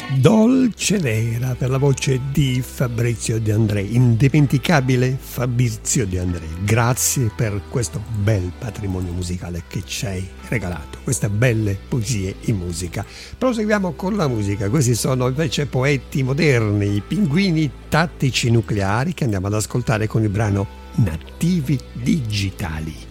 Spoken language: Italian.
Dolce Nera per la voce di Fabrizio De André, indimenticabile Fabrizio De André. Grazie per questo bel patrimonio musicale che ci hai regalato, queste belle poesie in musica. Proseguiamo con la musica, questi sono invece poeti moderni, i Pinguini Tattici Nucleari, che andiamo ad ascoltare con il brano Nativi Digitali.